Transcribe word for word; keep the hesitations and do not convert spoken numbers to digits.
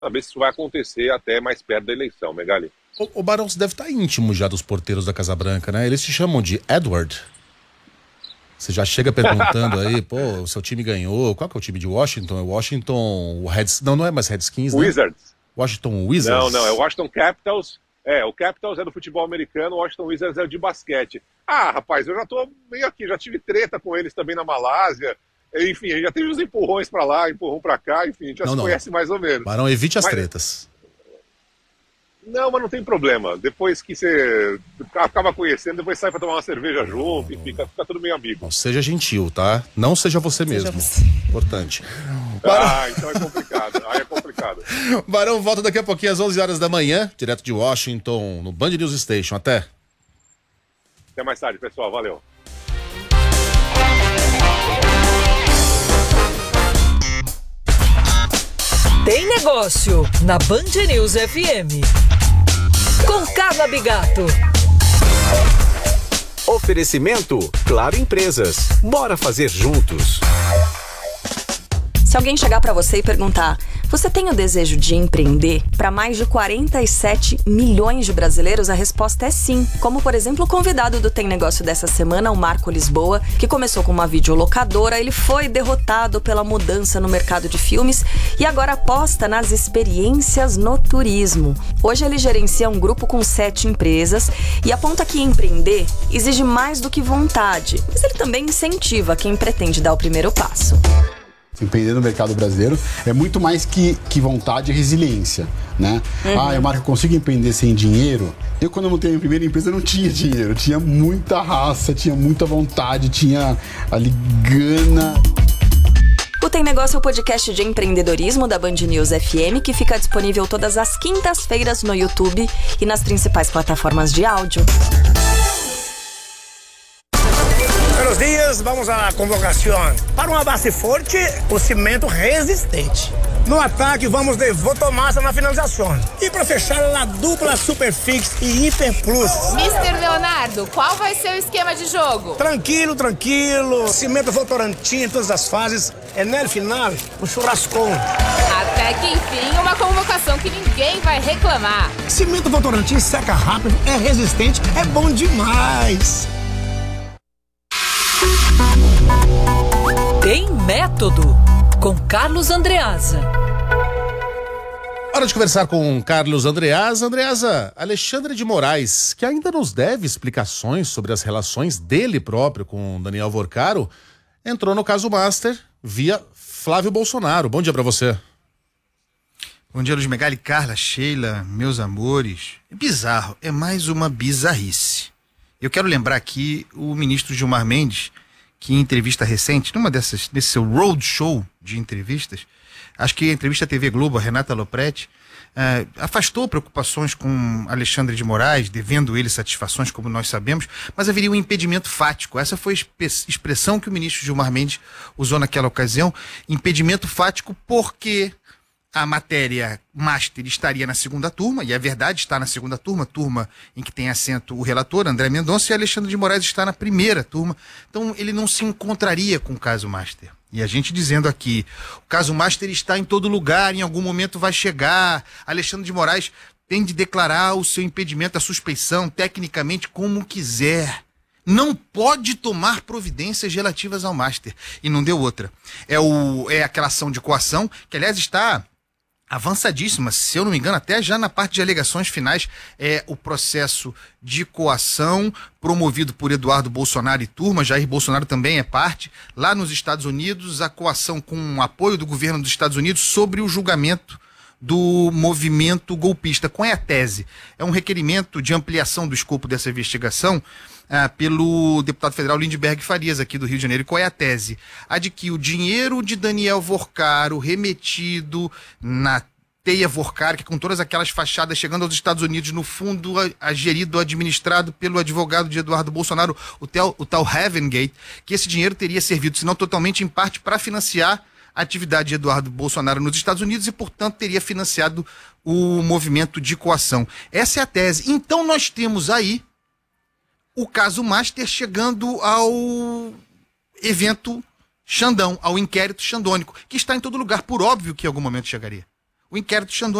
saber se isso vai acontecer até mais perto da eleição, Megali. O, o Barão, você deve estar íntimo já dos porteiros da Casa Branca, né? Eles se chamam de Edward. Você já chega perguntando aí, pô, o seu time ganhou, qual que é o time de Washington? É Washington, o Reds, não, não é mais Redskins, né? Wizards. Washington Wizards? Não, não, é o Washington Capitals. É, o Capitals é do futebol americano, o Washington Wizards é de basquete. Ah, rapaz, eu já tô meio aqui, já tive treta com eles também na Malásia. Enfim, já teve uns empurrões pra lá, empurrão pra cá, enfim, a gente já não, se não. conhece mais ou menos. Barão, evite as mas, tretas. Não, mas não tem problema. Depois que você acaba conhecendo, depois sai pra tomar uma cerveja junto, enfim, fica, fica tudo meio amigo. Não, seja gentil, tá? Não seja você Seja mesmo. você. Importante. Barão... Ah, então é complicado. Aí é complicado. Barão volta daqui a pouquinho às onze horas da manhã, direto de Washington, no Band News Station. Até. Até mais tarde, pessoal. Valeu. Tem Negócio, na Band News F M. Com Carla Bigato. Oferecimento Claro Empresas. Bora fazer juntos. Se alguém chegar pra você e perguntar: você tem o desejo de empreender? Para mais de quarenta e sete milhões de brasileiros, a resposta é sim. Como, por exemplo, o convidado do Tem Negócio dessa semana, o Marco Lisboa, que começou com uma videolocadora. Ele foi derrotado pela mudança no mercado de filmes e agora aposta nas experiências no turismo. Hoje ele gerencia um grupo com sete empresas e aponta que empreender exige mais do que vontade, mas ele também incentiva quem pretende dar o primeiro passo. Empreender no mercado brasileiro é muito mais que, que vontade e resiliência, né? Uhum. Ah, eu, Marco, eu consigo empreender sem dinheiro? Eu, quando eu montei a minha primeira empresa, não tinha dinheiro. Tinha muita raça, tinha muita vontade, tinha ali gana. O Tem Negócio é o podcast de empreendedorismo da Band News F M, que fica disponível todas as quintas-feiras no YouTube e nas principais plataformas de áudio. Buenos dias, vamos à convocação. Para uma base forte, o cimento resistente. No ataque, vamos de Votomassa na finalização. E para fechar, a dupla Superfix e Hiper Plus. mister Leonardo, qual vai ser o esquema de jogo? Tranquilo, tranquilo. Cimento Votorantim em todas as fases. É no final, o churrascão. Até que enfim, uma convocação que ninguém vai reclamar. Cimento Votorantim seca rápido, é resistente, é bom demais. Tem Método, com Carlos Andreasa. Hora de conversar com Carlos Andreasa. Andreasa, Alexandre de Moraes, que ainda nos deve explicações sobre as relações dele próprio com Daniel Vorcaro, entrou no caso Master via Flávio Bolsonaro. Bom dia pra você. Bom dia, Luiz Megali, Carla, Sheila, meus amores. É bizarro, é mais uma bizarrice. Eu quero lembrar aqui o ministro Gilmar Mendes, que em entrevista recente, numa dessas, desse seu roadshow de entrevistas, acho que a entrevista à T V Globo, a Renata Lopretti, uh, afastou preocupações com Alexandre de Moraes, devendo ele satisfações, como nós sabemos, mas haveria um impedimento fático. Essa foi a expressão que o ministro Gilmar Mendes usou naquela ocasião, impedimento fático, porque a matéria Master estaria na segunda turma, e é verdade, está na segunda turma, turma em que tem assento o relator, André Mendonça, e Alexandre de Moraes está na primeira turma. Então ele não se encontraria com o caso Master. E a gente dizendo aqui, o caso Master está em todo lugar, em algum momento vai chegar. Alexandre de Moraes tem de declarar o seu impedimento, a suspeição, tecnicamente como quiser. Não pode tomar providências relativas ao Master. E não deu outra. É, o, é aquela ação de coação, que aliás está avançadíssima, se eu não me engano, até já na parte de alegações finais, é o processo de coação promovido por Eduardo Bolsonaro e turma. Jair Bolsonaro também é parte, lá nos Estados Unidos, a coação com o apoio do governo dos Estados Unidos sobre o julgamento do movimento golpista. Qual é a tese? É um requerimento de ampliação do escopo dessa investigação ah, pelo deputado federal Lindbergh Farias, aqui do Rio de Janeiro. E qual é a tese? A de que o dinheiro de Daniel Vorcaro remetido na teia Vorcaro, que com todas aquelas fachadas chegando aos Estados Unidos, no fundo a, a gerido, administrado pelo advogado de Eduardo Bolsonaro, o, tel, o tal Heaven Gate, que esse dinheiro teria servido, se não totalmente, em parte, para financiar a atividade de Eduardo Bolsonaro nos Estados Unidos e, portanto, teria financiado o movimento de coação. Essa é a tese. Então nós temos aí o caso Master chegando ao evento Xandão, ao inquérito xandônico, que está em todo lugar, por óbvio que em algum momento chegaria. o inquérito Xandão